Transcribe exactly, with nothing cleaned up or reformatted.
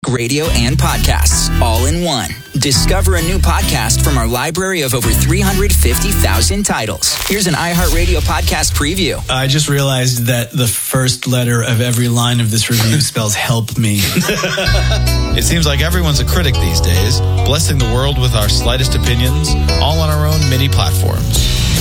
radio, and podcasts, all in one. Discover a new podcast from our library of over three hundred fifty thousand titles. Here's an iHeartRadio podcast preview. I just realized that the first letter of every line of this review spells help me. It seems like everyone's a critic these days, blessing the world with our slightest opinions, all on our own mini platforms.